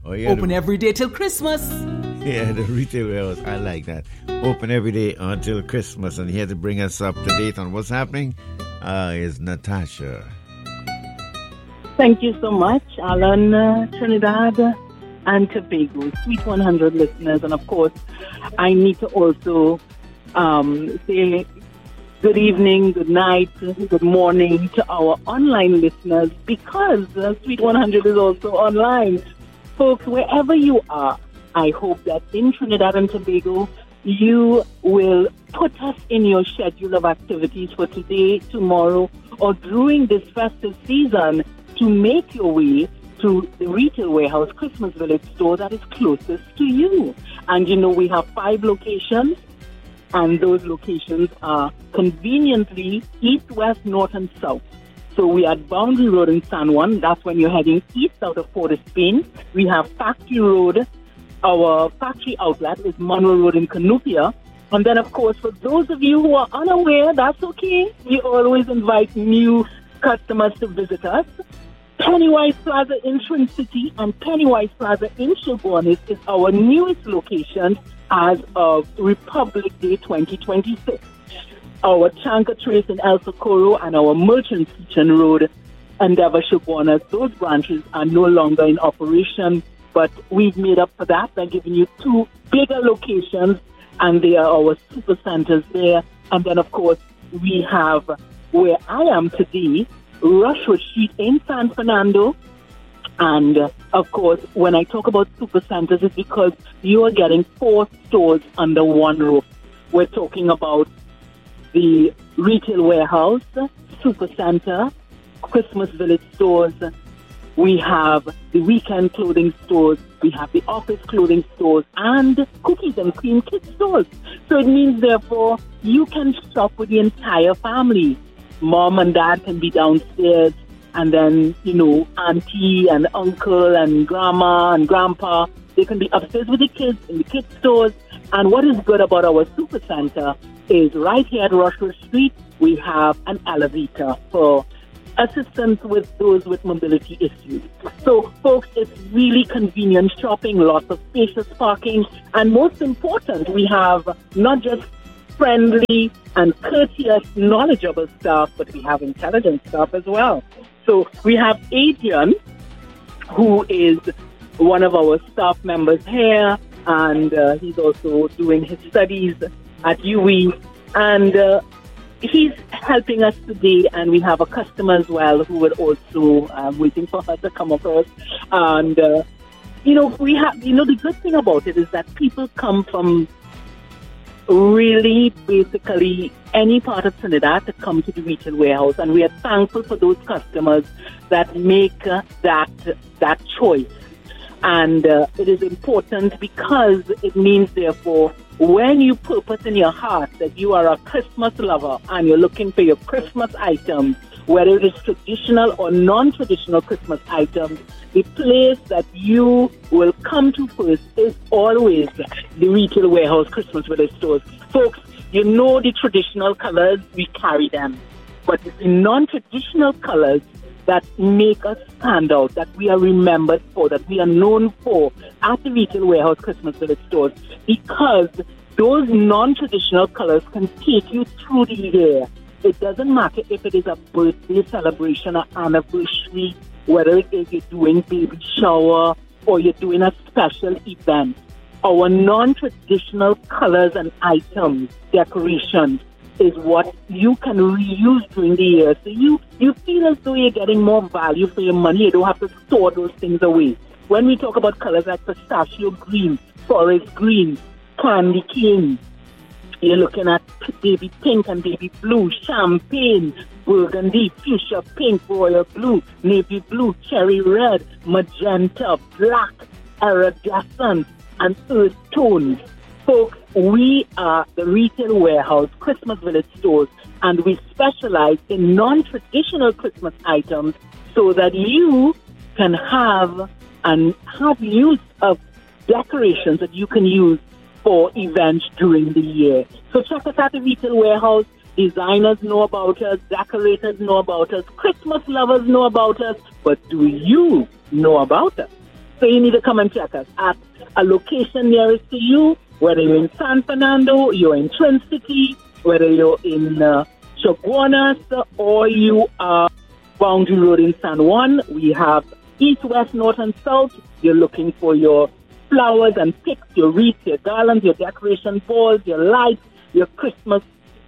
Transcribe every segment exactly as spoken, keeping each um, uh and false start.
Oh, yeah, Open the, every day till Christmas. Yeah, the retail warehouse. I like that. Open every day until Christmas. And here to bring us up to date on what's happening uh, is Natasha. Thank you so much, Alan, uh, Trinidad and Tobago, Sweet one hundred listeners. And of course, I need to also um, say good evening, good night, good morning to our online listeners, because uh, Sweet one hundred is also online. Folks, wherever you are, I hope that in Trinidad and Tobago, you will put us in your schedule of activities for today, tomorrow, or during this festive season to make your way to the Retail Warehouse Christmas Village store that is closest to you. And you know, we have five locations, and those locations are conveniently east, west, north, and south. So we are at Boundary Road in San Juan. That's when you're heading east out of Port of Spain. We have Factory Road. Our factory outlet is Monroe Road in Canupia. And then, of course, for those of you who are unaware, that's okay. We always invite new customers to visit us. Pennywise Plaza in Twin City and Pennywise Plaza in Shoguanis is our newest location as of Republic Day twenty twenty-six. Our Chanka Trace in El Socorro and our Merchants Kitchen Road, Endeavour Shoguanas, those branches are no longer in operation, but we've made up for that by giving you two bigger locations, and they are our super centers there. And then, of course, we have where I am today, Rushwood Street in San Fernando. And, uh, of course, when I talk about super centers, it's because you are getting four stores under one roof. We're talking about the Retail Warehouse, Super Center, Christmas Village stores. We have the weekend clothing stores. We have the office clothing stores and cookies and cream kit stores. So it means, therefore, you can shop with the entire family. Mom and dad can be downstairs, and then, you know, auntie and uncle and grandma and grandpa, they can be upstairs with the kids in the kids stores. And what is good about our super center is right here at Rushwood Street, we have an elevator for assistance with those with mobility issues. So, folks, it's really convenient shopping, lots of spacious parking, and most important, we have not just friendly and courteous, knowledgeable staff, but we have intelligent staff as well. So we have Adrian, who is one of our staff members here, and uh, he's also doing his studies at U W E, and uh, he's helping us today, and we have a customer as well who will also um, waiting for her to come across. And uh, you know, we have, you know, the good thing about it is that people come from really basically any part of Trinidad to come to the Retail Warehouse, and we are thankful for those customers that make uh, that that choice. And uh, it is important because it means, therefore, when you purpose in your heart that you are a Christmas lover and you're looking for your Christmas items, whether it is traditional or non-traditional Christmas items, the place that you will come to first is always the Retail Warehouse Christmas Village stores. Folks, you know the traditional colors, we carry them. But it's the non-traditional colors that make us stand out, that we are remembered for, that we are known for at the Retail Warehouse Christmas Village stores, because those non-traditional colors can take you through the year. It doesn't matter if it is a birthday celebration or anniversary, whether it is you're doing baby shower or you're doing a special event. Our non-traditional colors and items, decorations, is what you can reuse during the year. So you, you feel as though you're getting more value for your money. You don't have to store those things away. When we talk about colors like pistachio green, forest green, candy cane, you're looking at baby pink and baby blue, champagne, burgundy, fuchsia pink, royal blue, navy blue, cherry red, magenta, black, iridescent, and earth tones. Folks, we are the Retail Warehouse Christmas Village stores, and we specialize in non-traditional Christmas items so that you can have and have use of decorations that you can use for events during the year. So check us out at the Retail Warehouse. Designers know about us, decorators know about us, Christmas lovers know about us, but do you know about us? So you need to come and check us at a location nearest to you, whether you're in San Fernando, you're in Twin City, whether you're in uh, Chaguanas, or you are Boundary Road in San Juan. We have east, west, north, and south. You're looking for your flowers and picks, your wreaths, your garlands, your decoration balls, your lights, your Christmas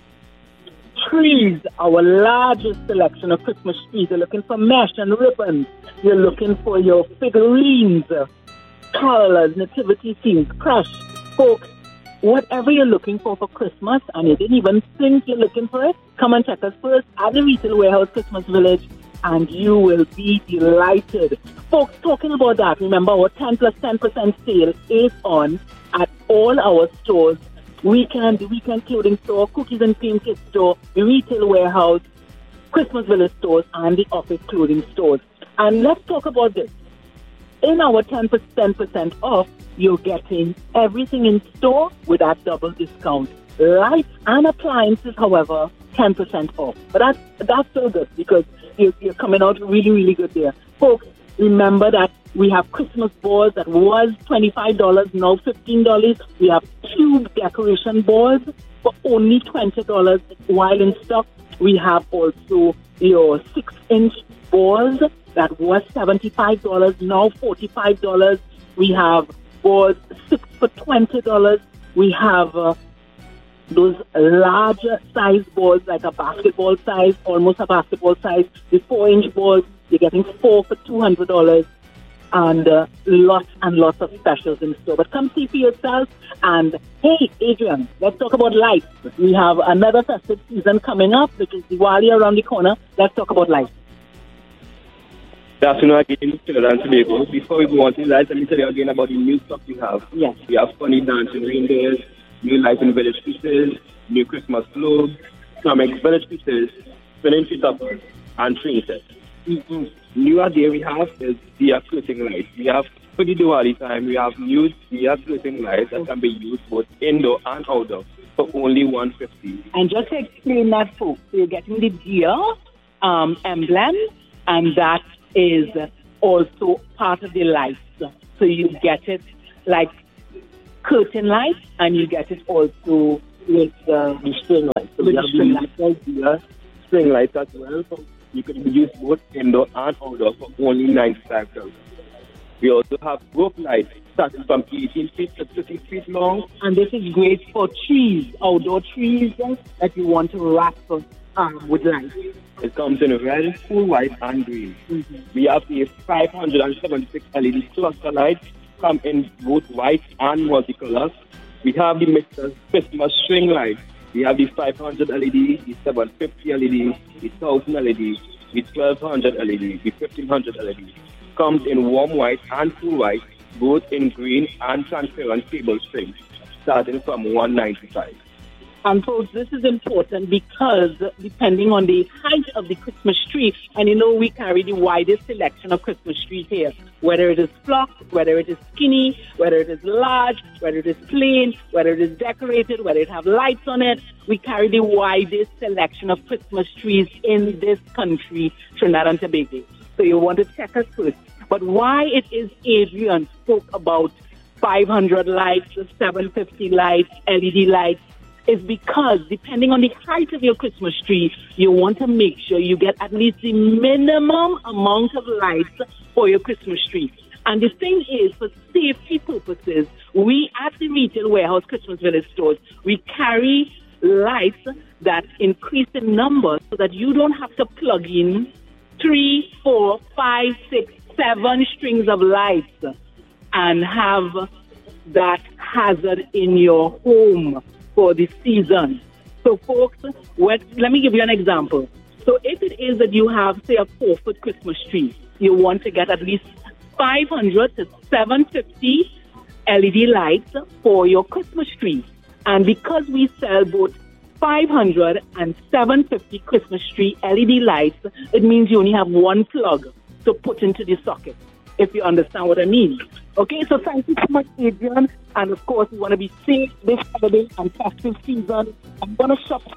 trees, our largest selection of Christmas trees. You're looking for mesh and ribbons. You're looking for your figurines, colors, nativity scenes, crush, folks. Whatever you're looking for for Christmas, and you didn't even think you're looking for it, come and check us first at the Retail Warehouse Christmas Village, and you will be delighted. Folks, talking about that, remember our ten plus ten percent sale is on at all our stores. Weekend, the Weekend Clothing Store, Cookies and Cream Kit Store, the Retail Warehouse, Christmas Village stores, and the Office Clothing stores. And let's talk about this. In our ten percent off, you're getting everything in store with that double discount. Lights and appliances, however, ten percent off. But that's, that's still good because you're, you're coming out really, really good there. Folks, remember that we have Christmas balls that was twenty-five dollars, now fifteen dollars. We have tube decoration balls for only twenty dollars while in stock. We have also your six-inch balls that was seventy-five dollars, now forty-five dollars. We have balls six for twenty dollars. We have uh, those larger size balls like a basketball size, almost a basketball size. The four-inch balls, you're getting four for two hundred dollars. And uh, lots and lots of specials in store. But come see for yourself. And hey, Adrian, let's talk about lights. We have another festive season coming up, which is Diwali around the corner. Let's talk about lights. Good afternoon again, Trinidad and Tobago. Before we go on to lights, let me tell you again about the new stuff we have. Yes. We have funny dancing reindeers, new lights in village pieces, new Christmas globes, comics village pieces, spinning tree toppers, and train sets. Mm-hmm. New idea we have is Dia floating lights. We have, for the Diwali time, we have new Dia floating lights that can be used both indoor and outdoor for only one hundred fifty dollars. And just to explain that, folks, so you're getting the Dia um, emblem, and that is also part of the lights. So you get it like curtain lights, and you get it also with uh, the string lights. So with we have string the lights. Dia string lights as well. So you can use both indoor and outdoor for only ninety-five dollars. We also have rope lights starting from eighteen feet to thirty feet long. And this is great for trees, outdoor trees that you want to wrap um, with lights. It comes in red, full white, and green. Mm-hmm. We have the five hundred seventy-six L E D cluster lights, come in both white and multicolors. We have the Mister Christmas string lights. We have the five hundred L E D, the seven fifty L E D, the one thousand L E D, the twelve hundred L E D, the fifteen hundred L E D. Comes in warm white and full white, both in green and transparent cable strings, starting from one hundred ninety-five dollars. And folks, this is important because depending on the height of the Christmas tree, and you know we carry the widest selection of Christmas trees here, whether it is flocked, whether it is skinny, whether it is large, whether it is plain, whether it is decorated, whether it have lights on it, we carry the widest selection of Christmas trees in this country, Trinidad and Tobago. So you want to check us first. But why it is Adrian spoke about five hundred lights, seven fifty lights, L E D lights, is because depending on the height of your Christmas tree, you want to make sure you get at least the minimum amount of lights for your Christmas tree. And the thing is, for safety purposes, we at the Retail Warehouse Christmas Village stores, we carry lights that increase in number so that you don't have to plug in three, four, five, six, seven strings of lights and have that hazard in your home for the season. So folks, what, let me give you an example. So if it is that you have, say, a four-foot Christmas tree, you want to get at least five hundred to seven fifty L E D lights for your Christmas tree. And because we sell both five hundred and seven fifty Christmas tree L E D lights, it means you only have one plug to put into the socket, if you understand what I mean. Okay, so thank you so much, Adrian. And of course, we want to be safe this holiday and festive season. I'm going to shop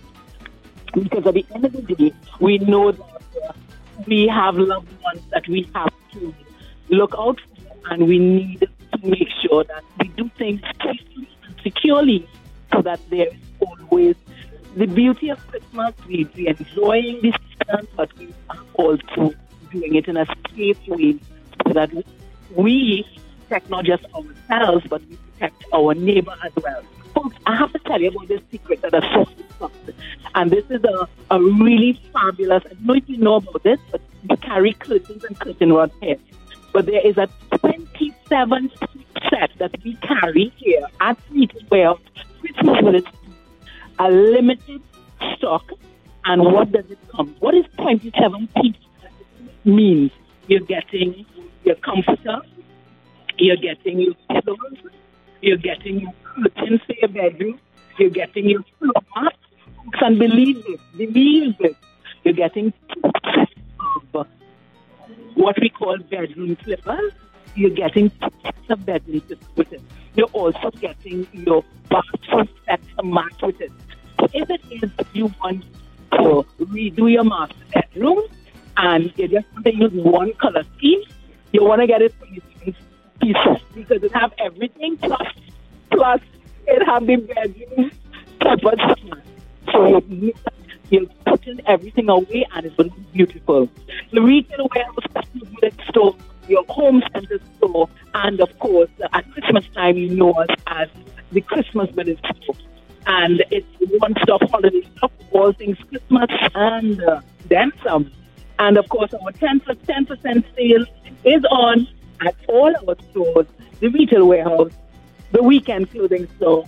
because at the end of the day, we know that uh, we have loved ones that we have to look out for. and we need to make sure that we do things safely and securely so that there is always the beauty of Christmas. We, we enjoying this season, but we are also doing it in a safe way so that we protect not just ourselves, but we protect our neighbor as well. Folks, I have to tell you about this secret that I saw this month. And this is a, a really fabulous, I don't know if you know about this, but we carry curtains and curtain rods here. But there is a twenty-seven set that we carry here at Retail Warehouse Christmas Village, a limited stock. And what does it come? What is twenty-seven pieces means? You're getting your comforter, you're getting your pillows, you're getting your curtains for your bedroom, you're getting your floor mat, and believe this, believe this, you're getting two sets of what we call bedroom slippers, you're getting two sets of bedroom slippers with it. You're also getting your bathroom set to match with it. So if it is you want to redo your master bedroom and you just want to use one color scheme, you want to get it for your pieces because it have everything plus plus it have the bedroom slippers. So you're putting everything away and it's going to be beautiful. The Retail Warehouse store, your home center store, and of course at Christmas time you know us as the Christmas Village store. And it's one-stop holiday shop for all things Christmas and uh, then some. And of course our ten percent sale is on at all our stores, the Retail Warehouse, the Weekend Clothing Store,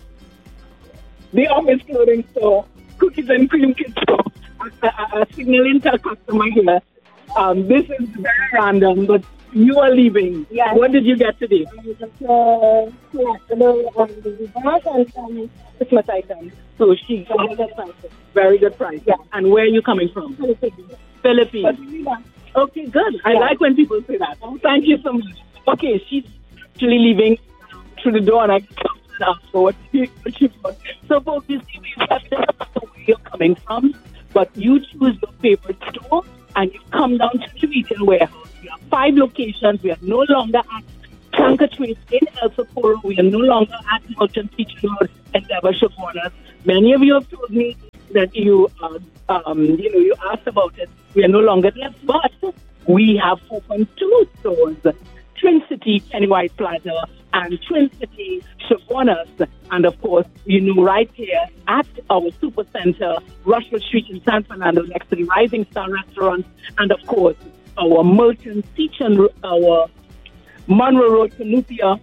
the Office Clothing Store, Cookies and Cream Kids Store. I, I, I signaling to a customer here. Um, this is very random, but you are leaving. Yes. What did you get today? Um, just, uh, collectible um, baby bag and some Christmas items. So she Very good prices. very good price. Yeah. And where are you coming from? Philippines. Philippines. But we want- Okay, good. I Yeah. like when people say that. Thank you so much. Okay, she's actually leaving through the door and I can't ask her what she, what she bought. So folks, you see, we have this about where you're coming from, but you choose your favorite store and you come down to the Retail Warehouse. We have five locations. We are no longer at Tanker Trace in El Socorro. We are no longer at Merchant Teaching Road and Endeavor Chaguanas. Many of you have told me that you, uh, um, you know, you asked about it. We are no longer there, but we have opened two stores, Twin City, Kenny White Plaza, and Twin City, Chaguanas. And of course, you know, right here at our super center, Rushville Street in San Fernando, next to the Rising Star Restaurant, and of course, our Merchant Teaching, our Monroe Road, Canupia,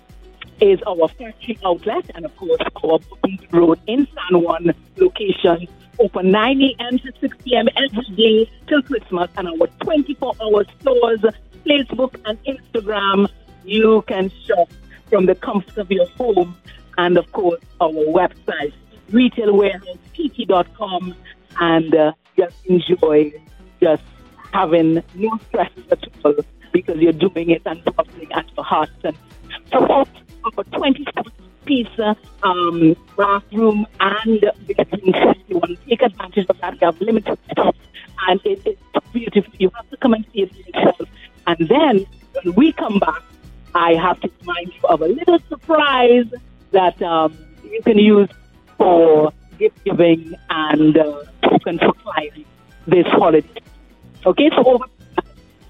is our factory outlet, and of course, our Booking Road in San Juan location, open nine a.m. to six p.m. every day till Christmas, and our twenty-four hour stores, Facebook and Instagram. You can shop from the comfort of your home, and of course, our website, retail warehouse p t dot com, and uh, just enjoy just having no stress at all because you're doing it and bubbling at your heart. And so, our twenty-seven piece uh, um, bathroom and bedroom set. You want to take advantage of that. You have limited stock, and it is beautiful. You have to come and see it for yourself. And then when we come back, I have to remind you of a little surprise that um, you can use for gift giving and uh, token for clients this holiday. Okay, so over